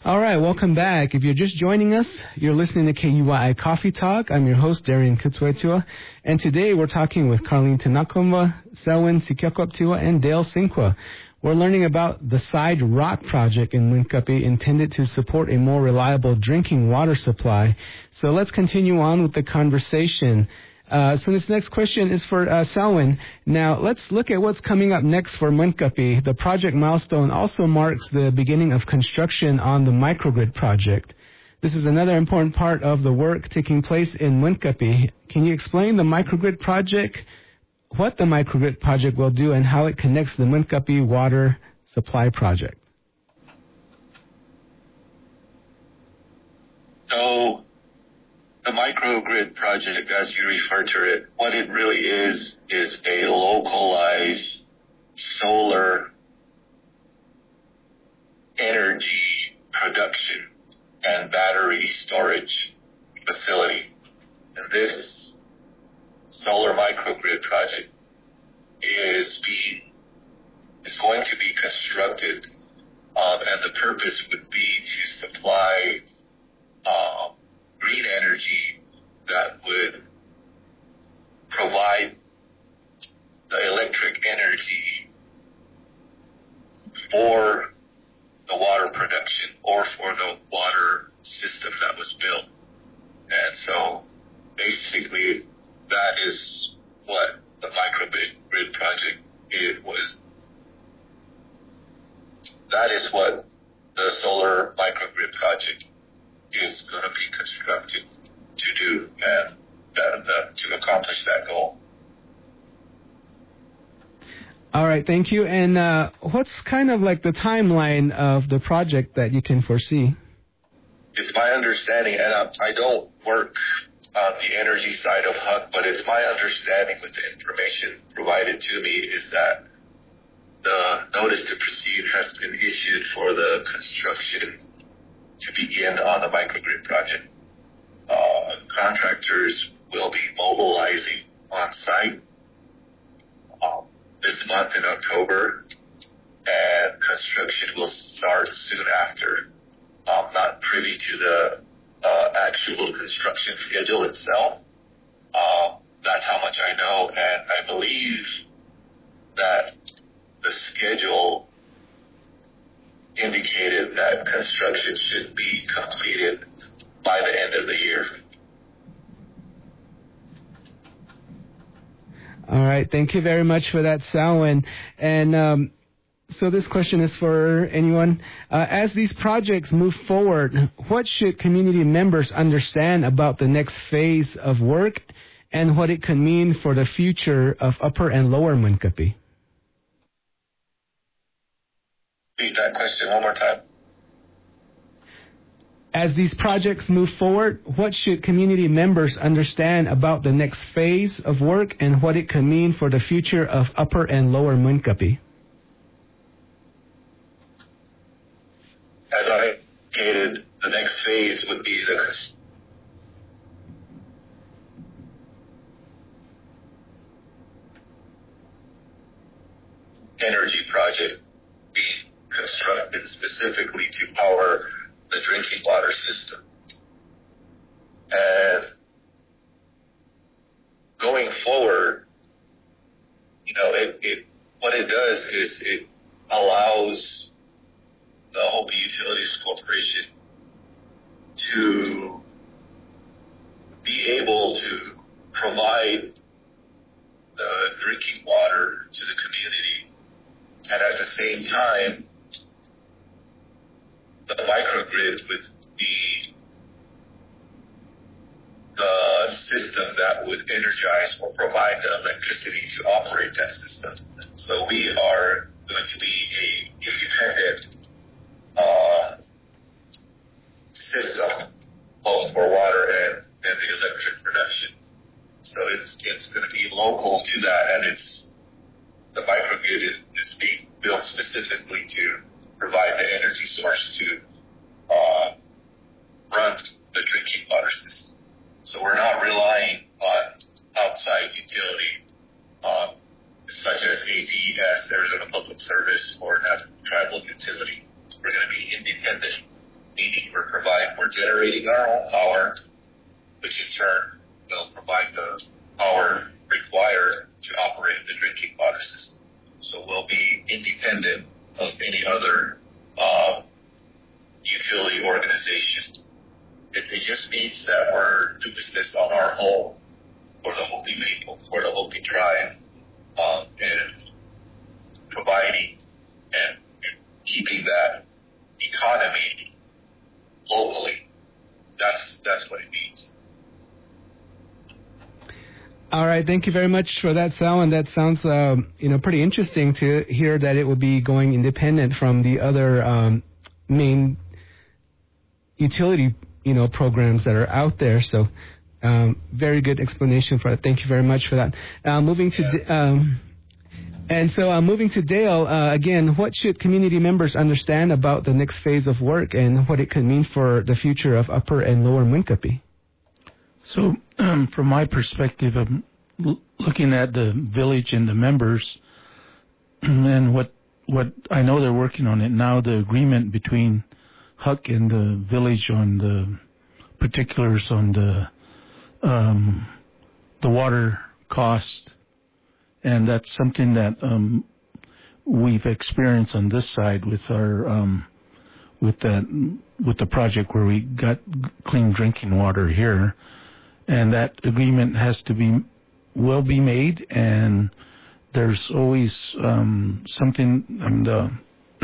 All right, welcome back. If you're just joining us, you're listening to KUYI Coffee Talk. I'm your host, Darian Kutswetua, and today we're talking with Carlene Tanakomba, Selwyn Sikiokoptua, and Dale Sinqua. We're learning about the Side Rock project in Winkapi intended to support a more reliable drinking water supply. So let's continue on with the conversation. So this next question is for Selwyn. Now, let's look at what's coming up next for Winkapi. The project milestone also marks the beginning of construction on the microgrid project. This is another important part of the work taking place in Winkapi. Can you explain the microgrid project, what the microgrid project will do, and how it connects the Winkapi water supply project? So, the microgrid project, as you refer to it, what it really is a localized solar energy production and battery storage facility. And this solar microgrid project is going to be constructed, and the purpose would be to supply green energy that would provide the electric energy for the water production or for the water system that was built. And so basically that is what the microgrid project was. That is what the solar microgrid project is going to be constructed to do and to accomplish that goal. All right, thank you. And what's kind of like the timeline of the project that you can foresee? It's my understanding, and I don't work on the energy side of HUC, but it's my understanding with the information provided to me is that the notice to proceed has been issued for the construction to begin on the microgrid project. Contractors will be mobilizing on site this month in October, and construction will start soon after. I'm not privy to the actual construction schedule itself. That's how much I know, and I believe that the schedule indicated that construction should be completed by the end of the year. All right. Thank you very much for that, Selwyn. And so this question is for anyone. As these projects move forward, what should community members understand about the next phase of work and what it could mean for the future of Upper and Lower Winkapi? Repeat that question one more time. As these projects move forward, what should community members understand about the next phase of work and what it could mean for the future of Upper and Lower Winkapi? As I indicated, the next phase would be the energy project being constructed specifically to power the drinking water system. And going forward, what it does is it allows the Hopi Utilities Corporation to be able to provide the drinking water to the community, and at the same time, the microgrid would be the system that would energize or provide the electricity to operate that system. So we are going to be a independent system, both for water and the electric production. So it's going to be local to that, and the microgrid is being built specifically to provide the energy source to run the drinking water system. So we're not relying on outside utility, such as ATES, Arizona Public Service, or National Tribal Utility. We're going to be independent we're generating our own power, which in turn will provide the power required to operate the drinking water system. So we'll be independent of any other utility organization. It just means that we're doing this on our own for the Hopi Maple, for the Hopi Tribe, and providing and keeping that economy locally. That's what it means. All right, thank you very much for that, Sal. And that sounds, pretty interesting to hear that it will be going independent from the other main utility, programs that are out there. So, very good explanation for that. Thank you very much for that. Moving to Dale, again, what should community members understand about the next phase of work and what it could mean for the future of Upper and Lower Moenkopi? So, from my perspective, I'm looking at the village and the members, and what I know they're working on it now. The agreement between Huck and the village on the particulars on the water cost, and that's something that we've experienced on this side with our with the project where we got clean drinking water here. And that agreement will be made, and there's always something the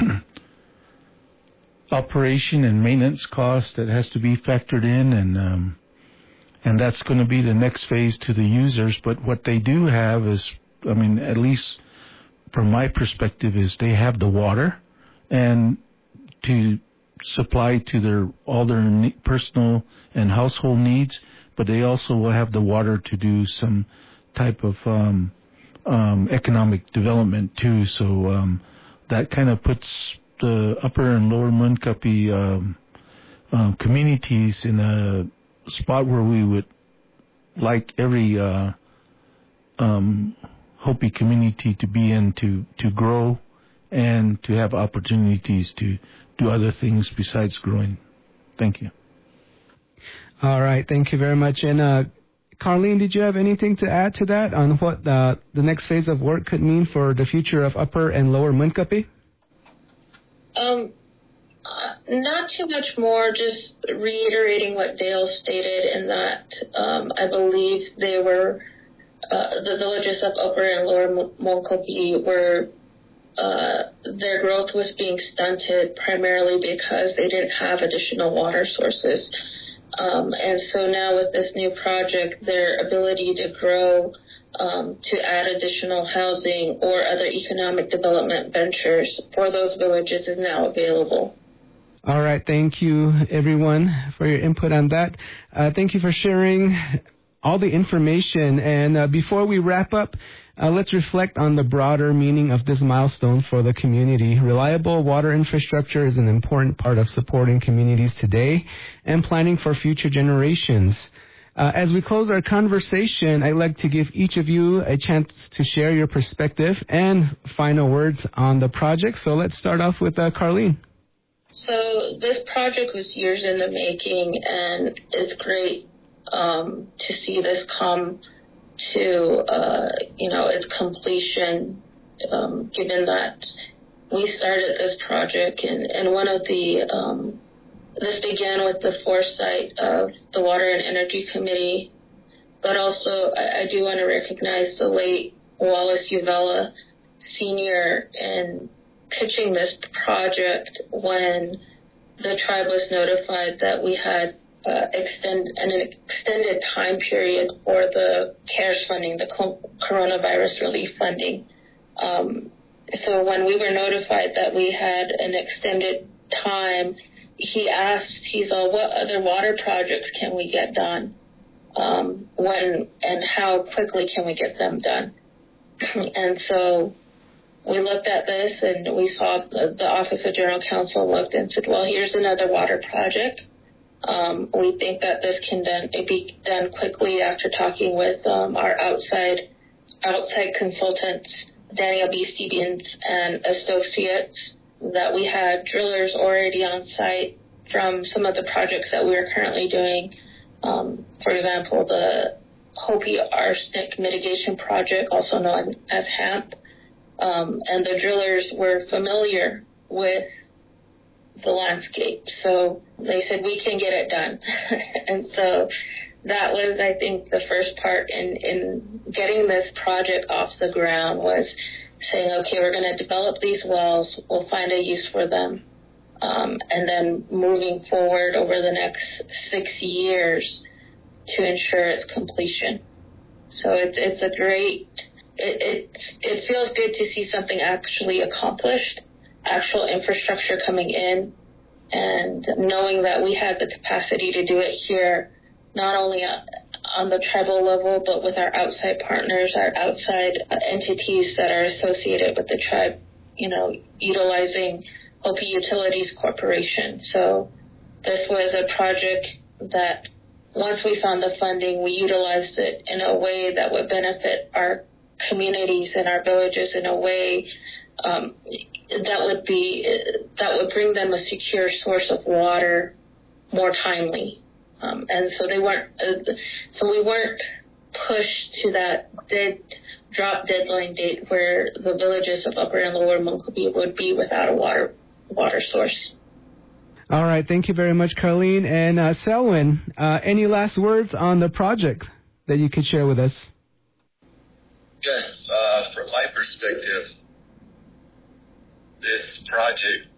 operation and maintenance cost that has to be factored in, and that's going to be the next phase to the users. But what they do have is, at least from my perspective, is they have the water and to supply to all their personal and household needs. But they also will have the water to do some type of economic development too. So that kind of puts the Upper and Lower Moenkopi communities in a spot where we would like every Hopi community to be in to grow and to have opportunities to do other things besides growing. Thank you. All right, thank you very much. And Carlene, did you have anything to add to that on what the next phase of work could mean for the future of Upper and Lower Moenkopi? Not too much more, just reiterating what Dale stated in that I believe they were, the villages of Upper and Lower Moenkopi were, their growth was being stunted primarily because they didn't have additional water sources. And so now with this new project, their ability to grow, to add additional housing or other economic development ventures for those villages is now available. All right. Thank you, everyone, for your input on that. Thank you for sharing all the information. And before we wrap up, let's reflect on the broader meaning of this milestone for the community. Reliable water infrastructure is an important part of supporting communities today and planning for future generations. As we close our conversation, I'd like to give each of you a chance to share your perspective and final words on the project. So let's start off with Carlene. So this project was years in the making, and it's great to see this come to, its completion, given that we started this project and one of the, this began with the foresight of the Water and Energy Committee, but also I do want to recognize the late Wallace Uvella Sr. in pitching this project when the tribe was notified that we had an extended time period for the CARES funding, the coronavirus relief funding. So when we were notified that we had an extended time, he said, what other water projects can we get done? When and how quickly can we get them done? And so we looked at this and we saw the Office of General Counsel looked and said, well, here's another water project. We think that this can be done quickly after talking with our outside consultants, Daniel B. Stevens and Associates, that we had drillers already on site from some of the projects that we are currently doing. For example, the Hopi Arsenic Mitigation Project, also known as HAMP, and the drillers were familiar with the landscape. So they said, we can get it done. And so that was, I think, the first part in getting this project off the ground, was saying, okay, we're going to develop these wells, we'll find a use for them, and then moving forward over the next 6 years to ensure its completion. So it's a great, it feels good to see something actually accomplished, actual infrastructure coming in, and knowing that we had the capacity to do it here, not only on the tribal level, but with our outside partners, our outside entities that are associated with the tribe, utilizing Hopi Utilities Corporation. So this was a project that once we found the funding, we utilized it in a way that would benefit our communities and our villages in a way that would bring them a secure source of water more timely. And so we weren't pushed to that deadline date where the villages of Upper and Lower Moncobia would be without a water source. All right, thank you very much, Carlene. And Selwyn, any last words on the project that you could share with us? Yes, from my perspective, this project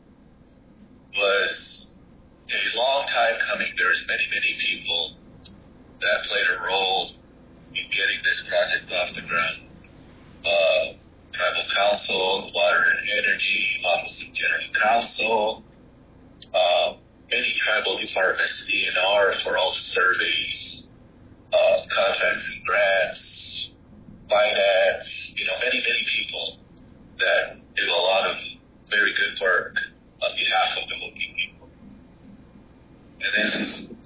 was a long time coming. There's many people that played a role in getting this project off the ground. Tribal Council, Water and Energy, Office of General Counsel, many tribal departments, DNR for all the surveys, contracts and grants, finance, many people that did a lot of very good work on behalf of the Hopi people. And then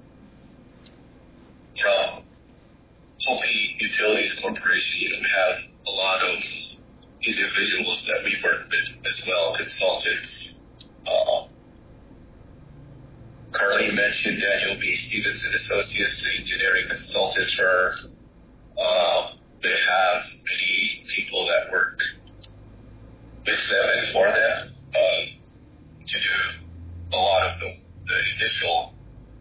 from Hopi Utilities Corporation, you have a lot of individuals that we work with as well, consultants. Carlene mentioned Daniel B. Stevenson Associates, the engineering consultant firm. They have many people that work with them and for them to do a lot of the initial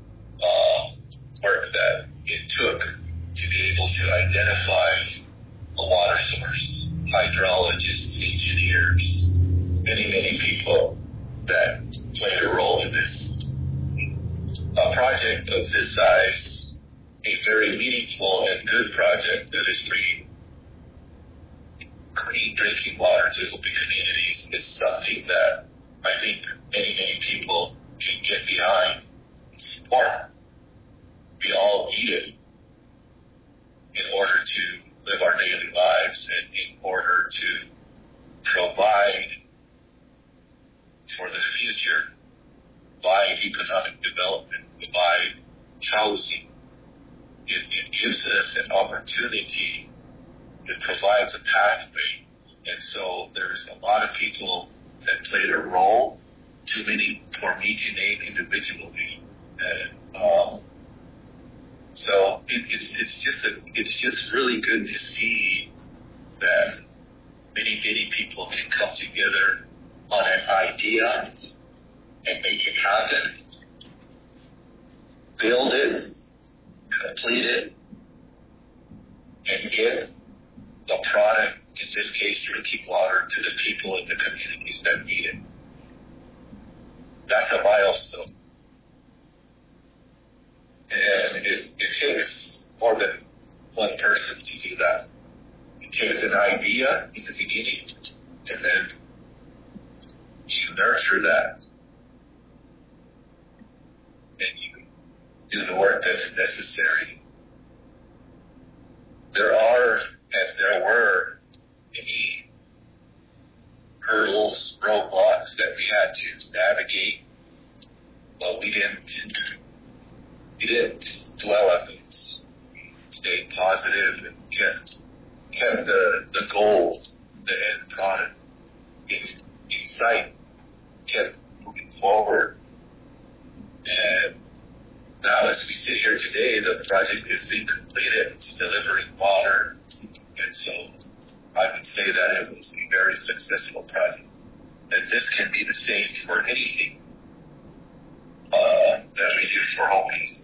work that it took to be able to identify a water source. Hydrologists, engineers, many people that played a role in this. A project of this size, a very meaningful and good project that is bringing clean drinking water to Hopi communities, is something that I think many people can get behind and support. We all need it in order to live our daily lives and in order to provide for the future, provide economic development, provide housing. It gives us an opportunity. It provides a pathway. And so there's a lot of people that played a role, too many for me to name individually. And so it's just really good to see that many people can come together on an idea and make it happen, build it, complete it, and get the product, in this case drinking water, to the people in the communities that need it. That's a milestone. And it takes more than one person to do that. It takes an idea in the beginning, and then you nurture that, and you do the work that's necessary. There are, and there were, many hurdles, roadblocks that we had to navigate, but we didn't dwell on those. We stayed positive and kept the goal, the end product in sight, kept moving forward. today, the project is being completed, it's delivering water, and so I would say that it was a very successful project. And this can be the same for anything that we do for Hopi.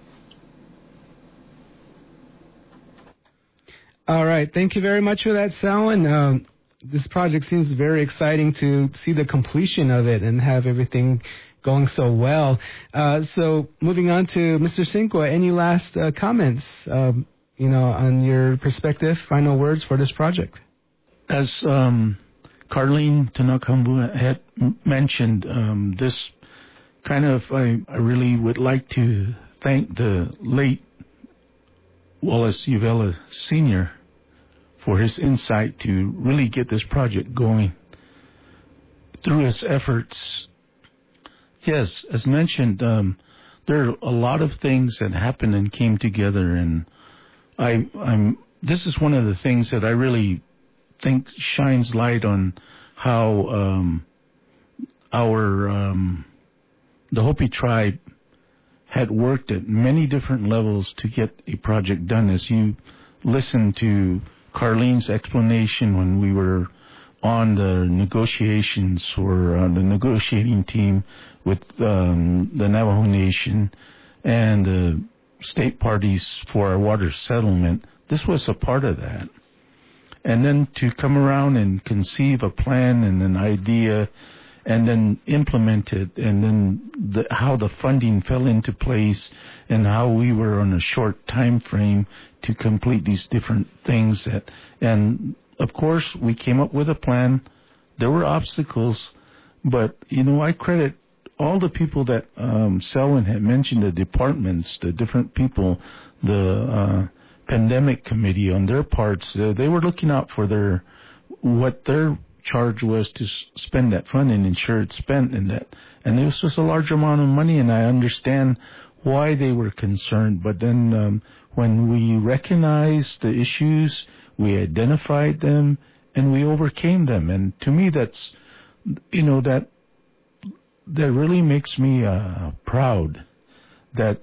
All right. Thank you very much for that, Selwyn. This project seems very exciting to see the completion of it and have everything going so well. So moving on to Mr. Cinqua, any last comments, on your perspective, final words for this project? As Carlene Tanakambu had mentioned, this kind of, I really would like to thank the late Wallace Uvela Sr. for his insight to really get this project going. Through his efforts, yes, as mentioned, there are a lot of things that happened and came together, and this is one of the things that I really think shines light on how the Hopi tribe had worked at many different levels to get a project done. As you listen to Carlene's explanation when we were on the negotiations or on the negotiating team with the Navajo Nation and the state parties for our water settlement, this was a part of that. And then to come around and conceive a plan and an idea and then implement it, and then how the funding fell into place and how we were on a short time frame to complete these different things. And of course, we came up with a plan. There were obstacles, but, I credit all the people that Selwyn had mentioned, the departments, the different people, the pandemic committee on their parts. They were looking out for what their charge was to spend that fund and ensure it's spent, and it was just a large amount of money, and I understand why they were concerned. But then when we recognized the issues, we identified them, and we overcame them. And to me, that's, that really makes me proud that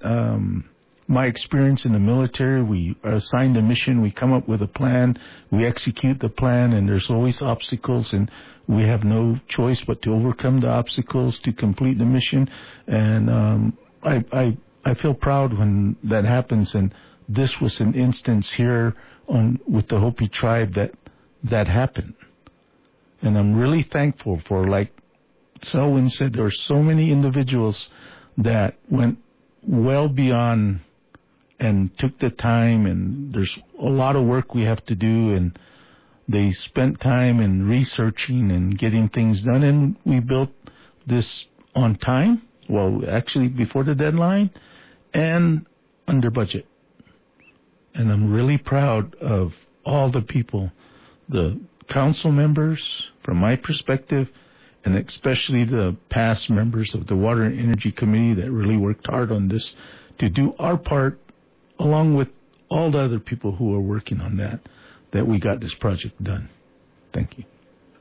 my experience in the military, we are assigned a mission, we come up with a plan, we execute the plan, and there's always obstacles, and we have no choice but to overcome the obstacles to complete the mission. And I feel proud when that happens, and this was an instance here with the Hopi tribe that happened. And I'm really thankful for, like Selwyn said, there are so many individuals that went well beyond and took the time, and there's a lot of work we have to do, and they spent time in researching and getting things done, and we built this on time, well, actually before the deadline, and under budget. And I'm really proud of all the people, the council members, from my perspective, and especially the past members of the Water and Energy Committee that really worked hard on this to do our part, along with all the other people who are working on that we got this project done. Thank you.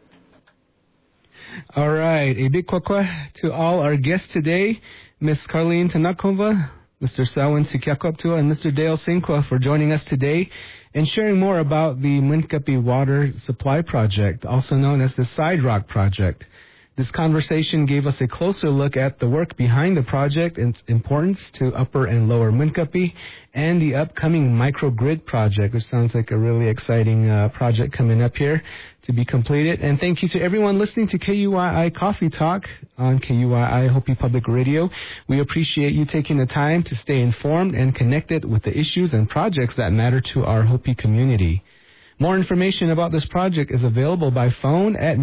All right. A big kwakwa to all our guests today, Ms. Carlene Tanakova, Mr. Selwyn Sikiakwaptua, and Mr. Dale Cinqua for joining us today and sharing more about the Minkapi Water Supply Project, also known as the Side Rock Project. This conversation gave us a closer look at the work behind the project and its importance to Upper and Lower Minkapi, and the upcoming microgrid project, which sounds like a really exciting project coming up here to be completed. And thank you to everyone listening to KUII Coffee Talk on KUII Hopi Public Radio. We appreciate you taking the time to stay informed and connected with the issues and projects that matter to our Hopi community. More information about this project is available by phone at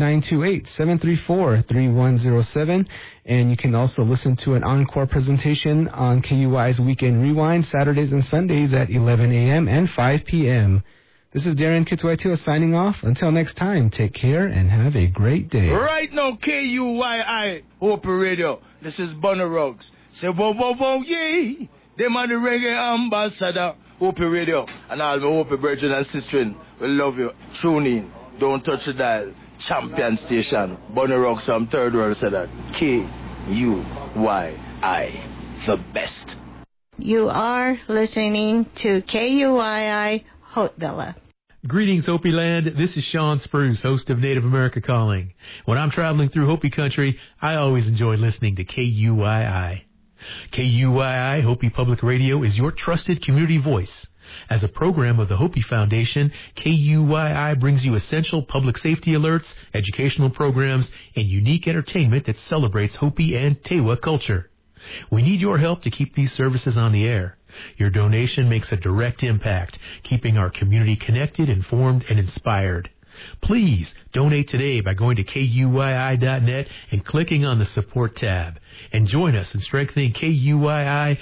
928-734-3107, and you can also listen to an encore presentation on KUI's Weekend Rewind Saturdays and Sundays at 11 a.m. and 5 p.m. This is Darren Kitwaitila signing off. Until next time, take care and have a great day. Right now, KUII Hopi Radio. This is Bunny Ruggs. Say, whoa, whoa, whoa, yay! Them are the reggae ambassador, Hopi Radio. And all my Hopi brethren and sisters, we love you. Tune in. Don't touch the dial. Champion station. Bunny Rocks from Third World said that. KUII. The best. You are listening to KUII Haute-Villa. Greetings, Hopi Land. This is Sean Spruce, host of Native America Calling. When I'm traveling through Hopi country, I always enjoy listening to KUII. KUII Hopi Public Radio is your trusted community voice. As a program of the Hopi Foundation, KUII brings you essential public safety alerts, educational programs, and unique entertainment that celebrates Hopi and Tewa culture. We need your help to keep these services on the air. Your donation makes a direct impact, keeping our community connected, informed, and inspired. Please donate today by going to KUII.net and clicking on the support tab. And join us in strengthening KUII